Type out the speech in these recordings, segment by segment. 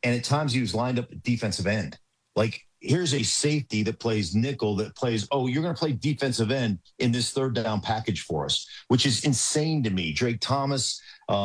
and at times he was lined up at defensive end. Like, here's a safety that plays nickel, that plays, oh, you're going to play defensive end in this third down package for us, which is insane to me. Drake Thomas,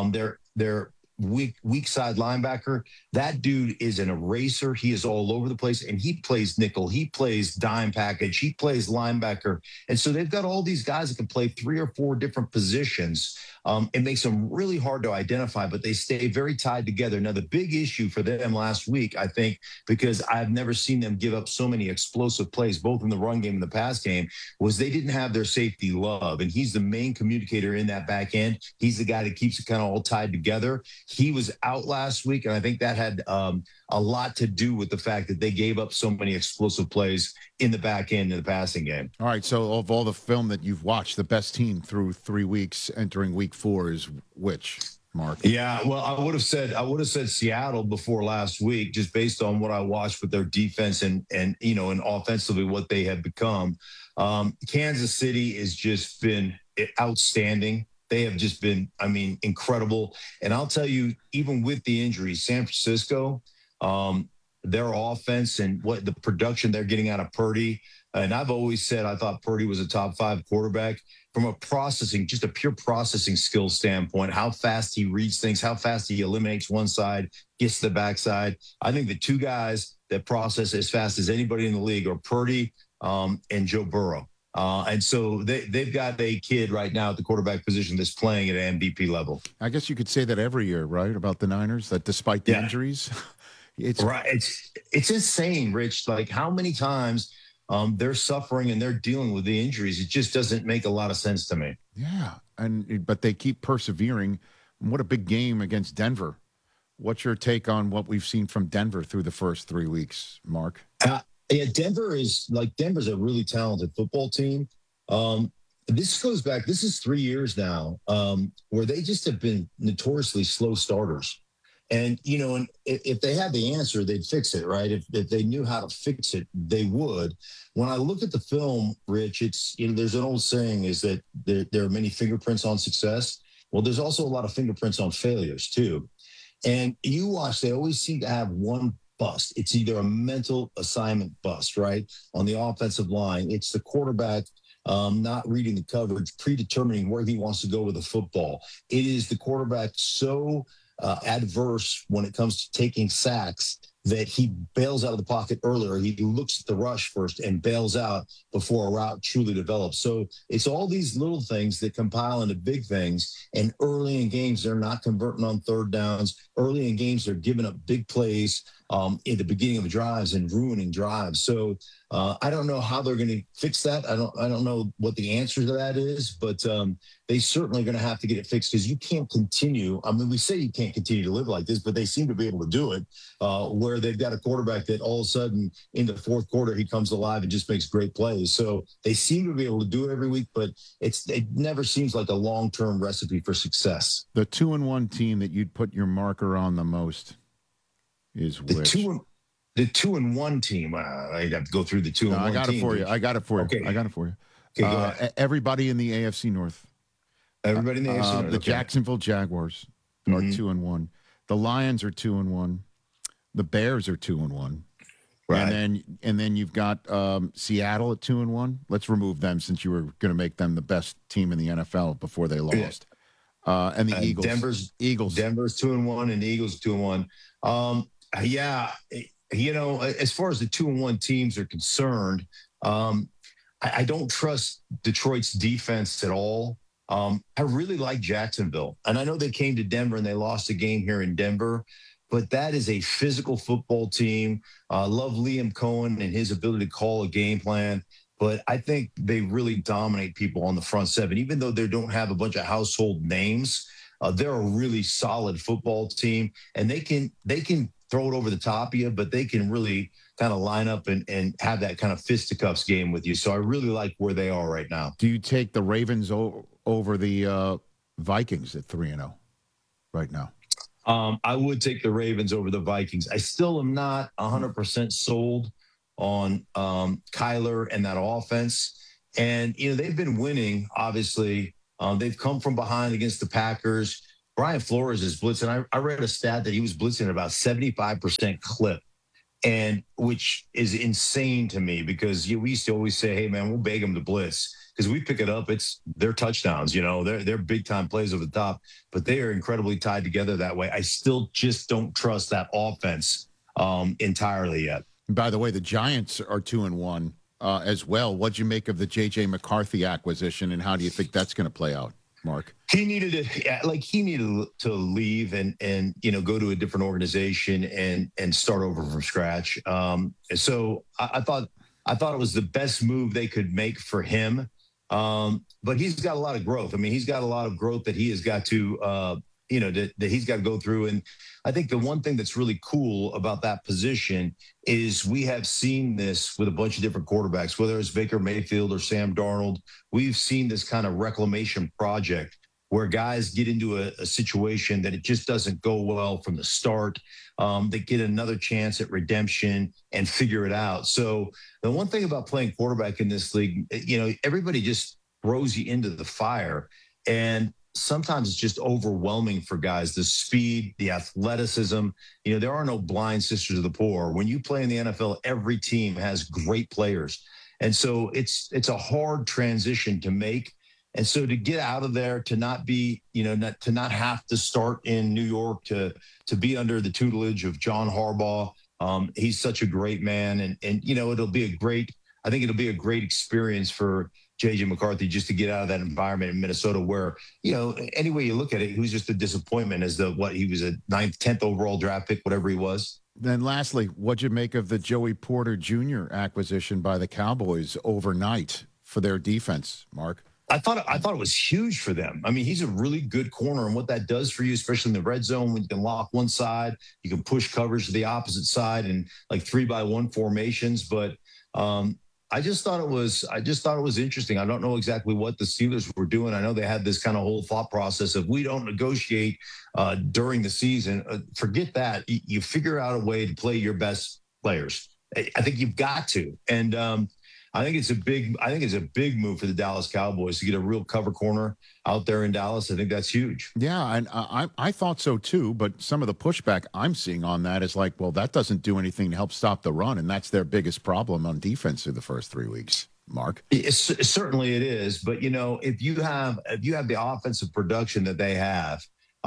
their weak side linebacker, that dude is an eraser. He is all over the place, and he plays nickel. He plays dime package. He plays linebacker. And so they've got all these guys that can play 3 or 4 different positions. It makes them really hard to identify, but they stay very tied together. Now, the big issue for them last week, I think, because I've never seen them give up so many explosive plays, both in the run game and the pass game, was they didn't have their safety Love. And he's the main communicator in that back end. He's the guy that keeps it kind of all tied together. He was out last week, and I think that had a lot to do with the fact that they gave up so many explosive plays in the back end of the passing game. All right, so of all the film that you've watched, the best team through 3 weeks entering week 4 is which, Mark? Yeah, well, I would have said Seattle before last week, just based on what I watched with their defense and offensively what they have become. Kansas City has just been outstanding. They have just been, incredible. And I'll tell you, even with the injuries, San Francisco, their offense and what the production they're getting out of Purdy. And I've always said I thought Purdy was a top 5 quarterback from a just a pure processing skill standpoint, how fast he reads things, how fast he eliminates one side, gets to the backside. I think the 2 guys that process as fast as anybody in the league are Purdy and Joe Burrow. And so they've got a kid right now at the quarterback position that's playing at an MVP level. I guess you could say that every year, right, about the Niners, that despite the injuries. It's right. It's insane, Rich. Like, how many times they're suffering and they're dealing with the injuries. It just doesn't make a lot of sense to me. Yeah, but they keep persevering. What a big game against Denver. What's your take on what we've seen from Denver through the first 3 weeks, Mark? Yeah, Denver's a really talented football team. This goes back, this is 3 years now, where they just have been notoriously slow starters. And, and if they had the answer, they'd fix it, right? If they knew how to fix it, they would. When I look at the film, Rich, it's, there's an old saying is that there are many fingerprints on success. Well, there's also a lot of fingerprints on failures, too. And you watch, they always seem to have one bust. It's either a mental assignment bust, right? On the offensive line, it's the quarterback not reading the coverage, predetermining where he wants to go with the football. It is the quarterback so adverse when it comes to taking sacks that he bails out of the pocket earlier. He looks at the rush first and bails out before a route truly develops. So it's all these little things that compile into big things. And early in games, they're not converting on third downs. Early in games, they're giving up big plays in the beginning of drives and ruining drives. So I don't know how they're going to fix that. I don't know what the answer to that is, but they certainly are going to have to get it fixed, because you can't continue. I mean, we say you can't continue to live like this, but they seem to be able to do it, where they've got a quarterback that all of a sudden in the fourth quarter, he comes alive and just makes great plays. So they seem to be able to do it every week, but it never seems like a long-term recipe for success. The 2-1 team that you'd put your marker on the most is which? The 2-1 team. I'd have to go through the 2-1 team. I got it for you. Okay. I got it for you. Okay, everybody in the AFC North. Everybody in the AFC North. The Jacksonville Jaguars are 2-1. The Lions are 2-1. The Bears are 2-1. Right. And then you've got Seattle at 2-1. Let's remove them, since you were going to make them the best team in the NFL before they lost. And the Eagles. Denver's 2-1, and the Eagles 2-1. Yeah, as far as the 2-1 teams are concerned, I don't trust Detroit's defense at all. I really like Jacksonville, and I know they came to Denver and they lost a game here in Denver, but that is a physical football team. Love Liam Cohen and his ability to call a game plan, but I think they really dominate people on the front seven, even though they don't have a bunch of household names. They're a really solid football team, and they can throw it over the top of you, but they can really kind of line up and have that kind of fisticuffs game with you. So I really like where they are right now. Do you take the Ravens over the Vikings at 3-0 right now? I would take the Ravens over the Vikings. I still am not 100% sold on Kyler and that offense. And, they've been winning, obviously. They've come from behind against the Packers. Brian Flores is blitzing. I read a stat that he was blitzing at about 75% clip, and which is insane to me because we used to always say, "Hey, man, we'll beg them to blitz." Because we pick it up, it's their touchdowns, they're big time plays over the top, but they are incredibly tied together that way. I still just don't trust that offense entirely yet. By the way, the Giants are 2-1 as well. What'd you make of the J.J. McCarthy acquisition, and how do you think that's going to play out, Mark? He needed to leave and go to a different organization and start over from scratch. So I thought it was the best move they could make for him. But he's got a lot of growth. I mean, he's got a lot of growth that he has got to, that he's got to go through. And I think the one thing that's really cool about that position is we have seen this with a bunch of different quarterbacks, whether it's Baker Mayfield or Sam Darnold. We've seen this kind of reclamation project where guys get into a situation that it just doesn't go well from the start. They get another chance at redemption and figure it out. So the one thing about playing quarterback in this league, everybody just throws you into the fire. And sometimes it's just overwhelming for guys, the speed, the athleticism. There are no blind sisters of the poor. When you play in the NFL, every team has great players. And so it's a hard transition to make. And so to get out of there, to not be, to not have to start in New York, to be under the tutelage of John Harbaugh, he's such a great man. And it'll be a great experience for J.J. McCarthy just to get out of that environment in Minnesota where, any way you look at it, he was just a disappointment as he was a 9th, 10th overall draft pick, whatever he was. Then lastly, what'd you make of the Joey Porter Jr. acquisition by the Cowboys overnight for their defense, Mark? I thought it was huge for them. I mean, he's a really good corner, and what that does for you, especially in the red zone, when you can lock one side, you can push coverage to the opposite side and like 3-by-1 formations. But I just thought it was interesting. I don't know exactly what the Steelers were doing. I know they had this kind of whole thought process of we don't negotiate during the season. Forget that. You figure out a way to play your best players. I think you've got to, and I think it's a big move for the Dallas Cowboys to get a real cover corner out there in Dallas. I think that's huge. Yeah, and I thought so too. But some of the pushback I'm seeing on that is like, well, that doesn't do anything to help stop the run, and that's their biggest problem on defense through the first 3 weeks. Mark, certainly it is. But if you have the offensive production that they have,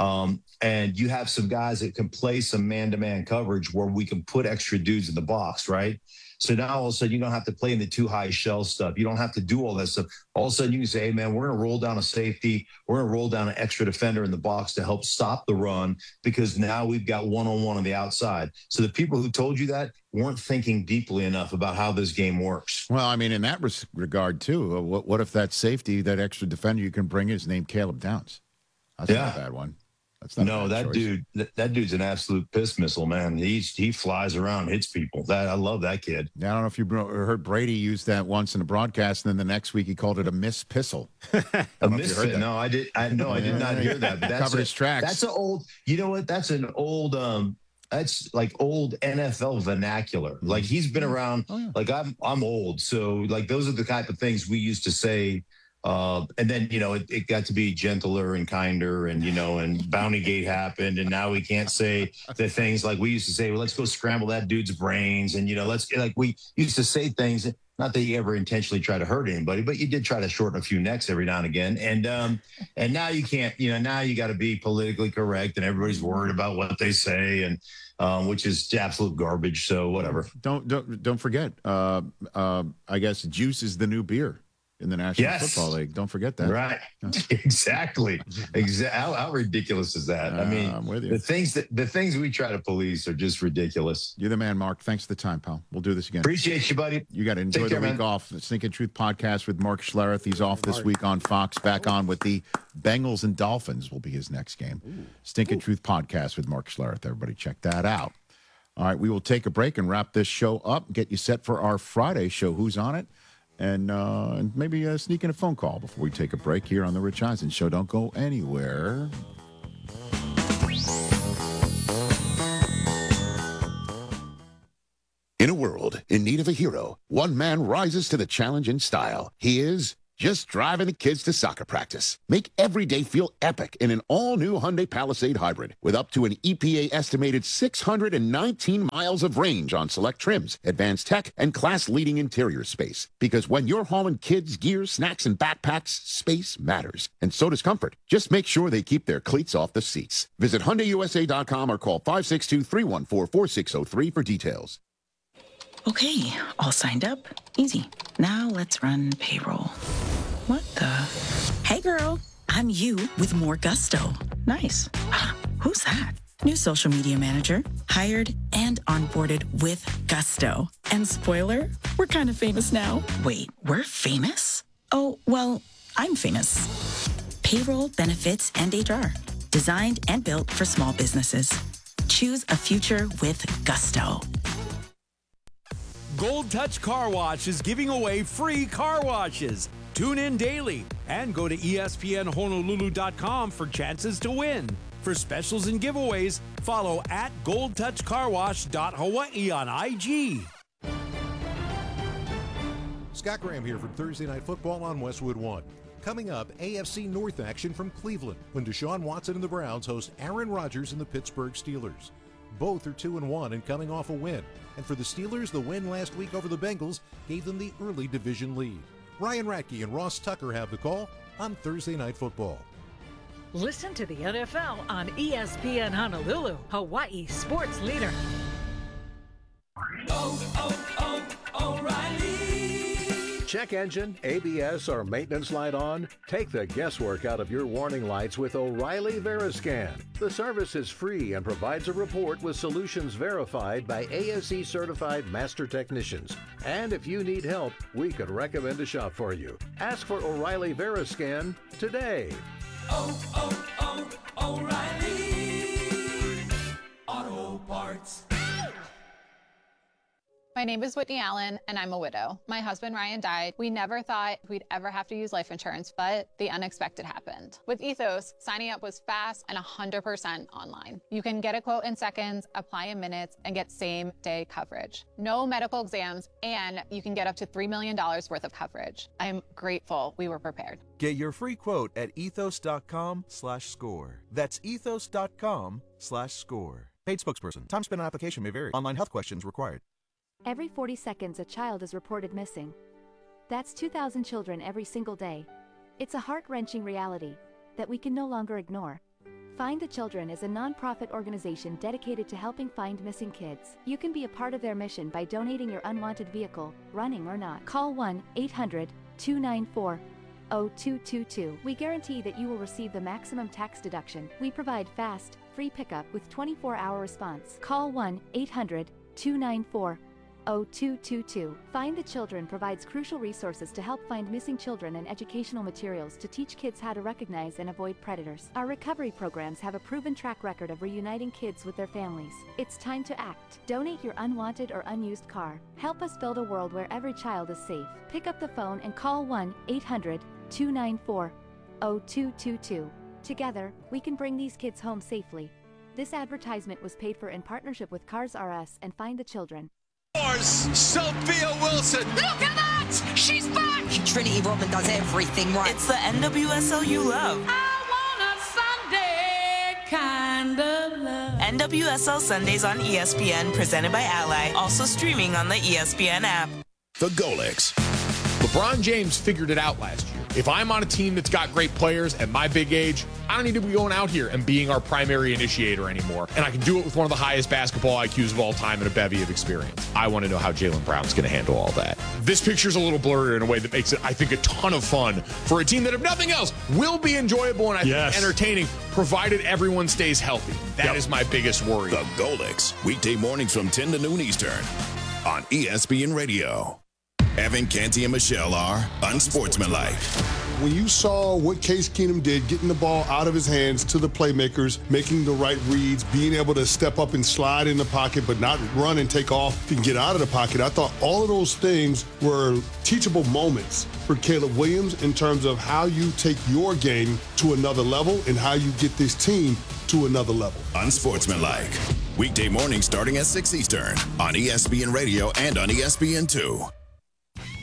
and you have some guys that can play some man-to-man coverage where we can put extra dudes in the box, right? So now all of a sudden you don't have to play in the too high shell stuff. You don't have to do all that stuff. All of a sudden you can say, hey, man, we're going to roll down a safety. We're going to roll down an extra defender in the box to help stop the run because now we've got one-on-one on the outside. So the people who told you that weren't thinking deeply enough about how this game works. Well, I mean, in that regard, too, what if that safety, that extra defender you can bring is named Caleb Downs? That's not a bad one. That dude's an absolute piss missile, man. He flies around, hits people. I love that kid. Yeah, I don't know if you heard Brady use that once in a broadcast, and then the next week he called it a miss pissile. A miss pissile? No, I did not hear that. But that's covered his tracks. That's an old. You know what? That's an old. That's like old NFL vernacular. Like he's been around. Oh, yeah. Like I'm old, so like those are the type of things we used to say. And then, it got to be gentler and kinder and Bountygate happened. And now we can't say the things like we used to say, well, let's go scramble that dude's brains. And, we used to say things, not that you ever intentionally try to hurt anybody, but you did try to shorten a few necks every now and again. And now you can't, now you got to be politically correct and everybody's worried about what they say and, which is absolute garbage. So whatever. Don't forget, I guess juice is the new beer in the National Football League. Don't forget that. Right. Exactly. How ridiculous is that? I mean, I'm with you. The things we try to police are just ridiculous. You're the man, Mark. Thanks for the time, pal. We'll do this again. Appreciate you, buddy. You got to enjoy the week off. The Stinking Truth podcast with Mark Schlereth. He's off this week on Fox. Back on with the Bengals and Dolphins will be his next game. Stinking Truth podcast with Mark Schlereth. Everybody check that out. All right, we will take a break and wrap this show up, get you set for our Friday show. Who's on it? And maybe sneak in a phone call before we take a break here on The Rich Eisen Show. Don't go anywhere. In a world in need of a hero, one man rises to the challenge in style. He is just driving the kids to soccer practice. Make every day feel epic in an all-new Hyundai Palisade Hybrid with up to an EPA-estimated 619 miles of range on select trims, advanced tech, and class-leading interior space. Because when you're hauling kids, gear, snacks, and backpacks, space matters. And so does comfort. Just make sure they keep their cleats off the seats. Visit HyundaiUSA.com or call 562-314-4603 for details. Okay, all signed up. Easy. Now let's run payroll. What the? Hey girl, I'm you with more gusto. Nice. Who's that? New social media manager, hired and onboarded with gusto. And spoiler, we're kind of famous now. Wait, we're famous? Oh, well, I'm famous. Payroll, benefits, and HR. Designed and built for small businesses. Choose a future with gusto. Gold Touch Car Wash is giving away free car washes. Tune in daily and go to ESPNHonolulu.com for chances to win. For specials and giveaways, follow at goldtouchcarwash.hawaii on IG. Scott Graham here from Thursday Night Football on Westwood One. Coming up, AFC North action from Cleveland when Deshaun Watson and the Browns host Aaron Rodgers and the Pittsburgh Steelers. Both are 2-1 and coming off a win. And for the Steelers, the win last week over the Bengals gave them the early division lead. Ryan Radke and Ross Tucker have the call on Thursday Night Football. Listen to the NFL on ESPN Honolulu, Hawaii sports leader. O'Reilly. Check engine, ABS, or maintenance light on? Take the guesswork out of your warning lights with O'Reilly Veriscan. The service is free and provides a report with solutions verified by ASE certified master technicians. And if you need help, we could recommend a shop for you. Ask for O'Reilly Veriscan today. O'Reilly Auto Parts. My name is Whitney Allen, and I'm a widow. My husband, Ryan, died. We never thought we'd ever have to use life insurance, but the unexpected happened. With Ethos, signing up was fast and 100% online. You can get a quote in seconds, apply in minutes, and get same-day coverage. No medical exams, and you can get up to $3 million worth of coverage. I'm grateful we were prepared. Get your free quote at ethos.com/score. That's ethos.com/score. Paid spokesperson. Time spent on application may vary. Online health questions required. Every 40 seconds, a child is reported missing. That's 2,000 children every single day. It's a heart-wrenching reality that we can no longer ignore. Find the Children is a non-profit organization dedicated to helping find missing kids. You can be a part of their mission by donating your unwanted vehicle, running or not. Call 1-800-294-0222. We guarantee that you will receive the maximum tax deduction. We provide fast, free pickup with 24-hour response. Call 1-800-294-0222. Find the Children provides crucial resources to help find missing children and educational materials to teach kids how to recognize and avoid predators. Our recovery programs have a proven track record of reuniting kids with their families. It's time to act. Donate your unwanted or unused car. Help us build a world where every child is safe. Pick up the phone and call 1-800-294-0222. Together, we can bring these kids home safely. This advertisement was paid for in partnership with Cars R Us and Find the Children. Sophia Wilson. Look at that! She's back! Trinity Rodman does everything right. It's the NWSL you love. I want a Sunday kind of love. NWSL Sundays on ESPN, presented by Ally. Also streaming on the ESPN app. The Golics. LeBron James figured it out last year. If I'm on a team that's got great players at my big age, I don't need to be going out here and being our primary initiator anymore. And I can do it with one of the highest basketball IQs of all time and a bevy of experience. I want to know how Jaylen Brown's going to handle all that. This picture's a little blurry in a way that makes it, I think, a ton of fun for a team that, if nothing else, will be enjoyable and I think entertaining, provided everyone stays healthy. That is my biggest worry. The Golics, weekday mornings from 10 to noon Eastern on ESPN Radio. Evan, Canty, and Michelle are unsportsmanlike. When you saw what Case Keenum did, getting the ball out of his hands to the playmakers, making the right reads, being able to step up and slide in the pocket, but not run and take off and get out of the pocket, I thought all of those things were teachable moments for Caleb Williams in terms of how you take your game to another level and how you get this team to another level. Unsportsmanlike. Weekday mornings starting at 6 Eastern on ESPN Radio and on ESPN2.